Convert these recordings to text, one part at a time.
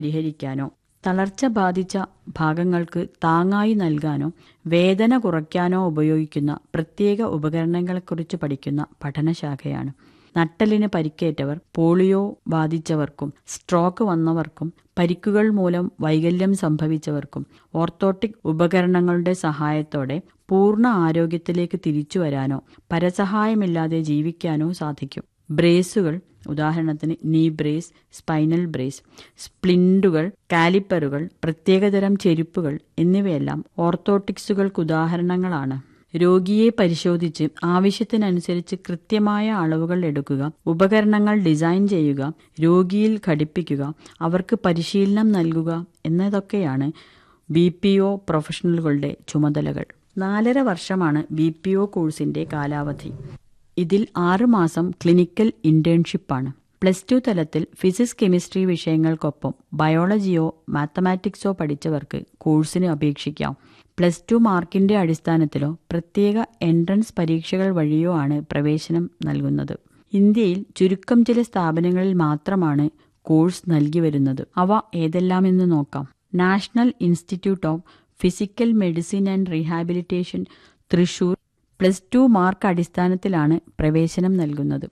പരിഹരിക്കാനോ തളർച്ച ബാധിച്ച ഭാഗങ്ങൾക്ക് താങ്ങായി നൽകാനോ വേദന കുറയ്ക്കാനോ ഉപയോഗിക്കുന്ന പ്രത്യേക ഉപകരണങ്ങളെക്കുറിച്ച് പഠിക്കുന്ന പഠനശാഖയാണ്. നട്ടെല്ലിന് പരിക്കേറ്റവർ, പോളിയോ ബാധിച്ചവർക്കും സ്ട്രോക്ക് വന്നവർക്കും പരിക്കുകൾ മൂലം വൈകല്യം സംഭവിച്ചവർക്കും ഓർത്തോട്ടിക് ഉപകരണങ്ങളുടെ സഹായത്തോടെ പൂർണ്ണ ആരോഗ്യത്തിലേക്ക് തിരിച്ചുവരാനോ പരസഹായമില്ലാതെ ജീവിക്കാനോ സാധിക്കും. ബ്രേസുകൾ, ഉദാഹരണത്തിന് നീ ബ്രേസ്, സ്പൈനൽ ബ്രേസ്, സ്പ്ലിന്റുകൾ, കാലിപ്പറുകൾ, പ്രത്യേകതരം ചെരുപ്പുകൾ എന്നിവയെല്ലാം ഓർത്തോട്ടിക്സുകൾക്കുദാഹരണങ്ങളാണ്. രോഗിയെ പരിശോധിച്ച് ആവശ്യത്തിനനുസരിച്ച് കൃത്യമായ അളവുകൾ എടുക്കുക, ഉപകരണങ്ങൾ ഡിസൈൻ ചെയ്യുക, രോഗിയിൽ ഘടിപ്പിക്കുക, അവർക്ക് പരിശീലനം നൽകുക എന്നതൊക്കെയാണ് BPO പ്രൊഫഷണലുകളുടെ ചുമതലകൾ. 4.5 വർഷമാണ് BPO കോഴ്സിന്റെ കാലാവധി. ഇതിൽ 6 മാസം ക്ലിനിക്കൽ ഇന്റേൺഷിപ്പാണ്. +2 തലത്തിൽ ഫിസിക്സ്, കെമിസ്ട്രി വിഷയങ്ങൾക്കൊപ്പം ബയോളജിയോ മാത്തമാറ്റിക്സോ പഠിച്ചവർക്ക് കോഴ്സിന് അപേക്ഷിക്കാം. +2 മാർക്കിന്റെ അടിസ്ഥാനത്തിലോ പ്രത്യേക എൻട്രൻസ് പരീക്ഷകൾ വഴിയോ ആണ് പ്രവേശനം നൽകുന്നത്. ഇന്ത്യയിൽ ചുരുക്കം ചില സ്ഥാപനങ്ങളിൽ മാത്രമാണ് കോഴ്സ് നൽകി വരുന്നത്. അവ ഏതെല്ലാമെന്ന് നോക്കാം. National institute of physical medicine and rehabilitation, Thrissur +2 mark അടിസ്ഥാനത്തിലാണ് പ്രവേശനം നൽകുന്നത്.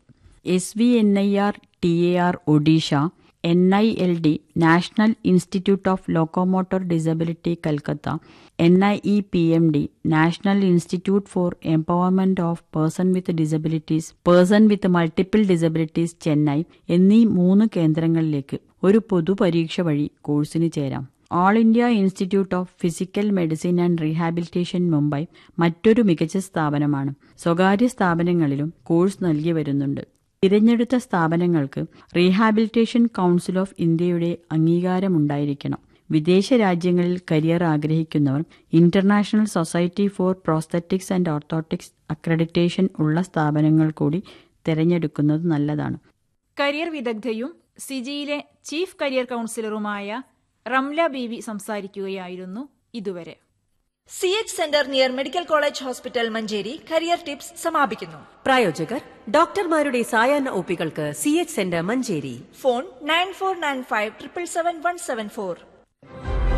SVNIR TAR Odisha, NILD national institute of locomotor disability Calcutta, NIEPMD national institute four empowerment of person with disabilities, person with multiple disabilities Chennai എന്നീ 3 കേന്ദ്രങ്ങളിലേക്ക് ഒരു പൊതുപരീക്ഷ വഴി കോഴ്സിന് ചേരാം. All India institute of physical medicine and rehabilitation Mumbai മറ്റൊരു മികച്ച സ്ഥാപനമാണ്. സ്വകാര്യ സ്ഥാപനങ്ങളിലും കോഴ്സ് നൽകി വരുന്നുണ്ട്. തിരഞ്ഞെടുത്ത സ്ഥാപനങ്ങൾക്ക് റീഹാബിലിറ്റേഷൻ കൗൺസിൽ ഓഫ് ഇന്ത്യയുടെ അംഗീകാരമുണ്ടായിരിക്കണം. വിദേശ രാജ്യങ്ങളിൽ കരിയർ ആഗ്രഹിക്കുന്നവർ international society for prosthetics and orthotics accreditation ഉള്ള സ്ഥാപനങ്ങൾ കൂടി തിരഞ്ഞെടുക്കുന്നത് നല്ലതാണ്. കരിയർ വിദഗ്ധയും സിജിയിലെ ചീഫ് കരിയർ കൗൺസിലറുമായ റംല ബീവി സംസാരിക്കുകയായിരുന്നു ഇതുവരെ. CH centre near medical college hospital Manjeri career tips സമാപിക്കുന്നു. പ്രായോജകർ ഡോക്ടർമാരുടെ സായാഹ്ന ഒപികൾക്ക് CH സെന്റർ മഞ്ചേരി. ഫോൺ 9495777174.